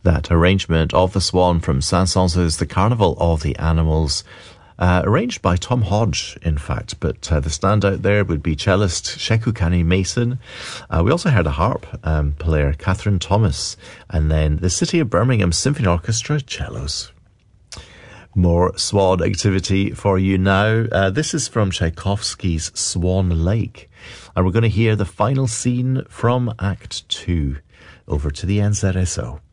That arrangement of The Swan from Saint-Saëns's The Carnival of the Animals, arranged by Tom Hodge, in fact, but the standout there would be cellist Shekukani Mason. We also heard a harp player, Catherine Thomas, and then the City of Birmingham Symphony Orchestra cellos. More Swan activity for you now. This is from Tchaikovsky's Swan Lake, and we're going to hear the final scene from Act 2. Over to the NZSO.